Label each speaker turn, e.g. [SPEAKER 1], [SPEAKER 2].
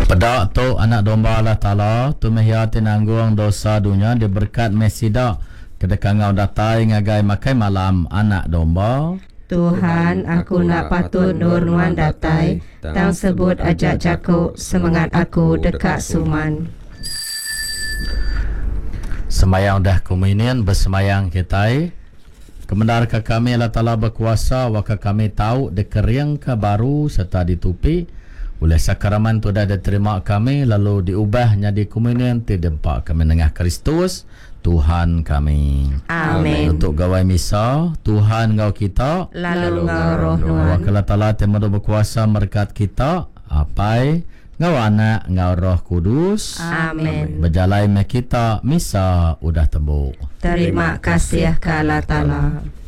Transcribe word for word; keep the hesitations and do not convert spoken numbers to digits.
[SPEAKER 1] Pedak tu anak domba Allah Ta'ala tu mehiyati nanggung dosa dunia diberkat mesida kedekangau datai ngagai makai malam anak domba.
[SPEAKER 2] Tuhan, aku nak patut nur nuan datai, tang sebut ajak jakuk semangat aku dekat suman.
[SPEAKER 1] Semayang dah komunion bersemayang kita. Kemendar ke kami Allah Ta'ala berkuasa waka kami tahu dekeriang ke baru serta ditupi oleh sakramen tu dah diterima kami lalu diubah jadi komunion tidempak kami nengah Kristus Tuhan kami.
[SPEAKER 2] Amin.
[SPEAKER 1] Untuk gawai misa Tuhan ngau kita
[SPEAKER 2] Lalu ngau roh nuan.
[SPEAKER 1] Wakala Ta'ala temadu berkuasa berkat kita apai ngau anak ngau roh kudus.
[SPEAKER 2] Amin.
[SPEAKER 1] Berjalai me kita misa udah tembuk.
[SPEAKER 2] Terima kasih ke Allah Ta'ala.